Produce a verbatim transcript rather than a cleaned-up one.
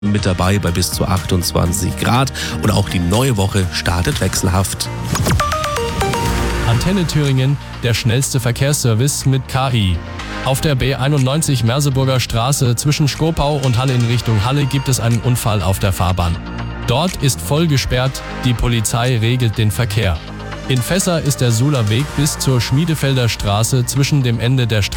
mit dabei bei bis zu achtundzwanzig Grad und auch die neue Woche startet wechselhaft. Antenne Thüringen, der schnellste Verkehrsservice mit K I. Auf der B einundneunzig Merseburger Straße zwischen Schkopau und Halle in Richtung Halle gibt es einen Unfall auf der Fahrbahn. Dort ist voll gesperrt, die Polizei regelt den Verkehr. In Fässer ist der Suhler Weg bis zur Schmiedefelder Straße zwischen dem Ende der Straße